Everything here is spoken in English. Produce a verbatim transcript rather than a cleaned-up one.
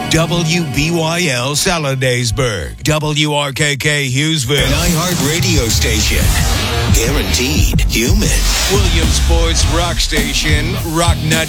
W B Y L Saladaysburg, W R K K Hughesville, an iHeart radio station. Guaranteed human. Williamsport's rock station, Rock ninety.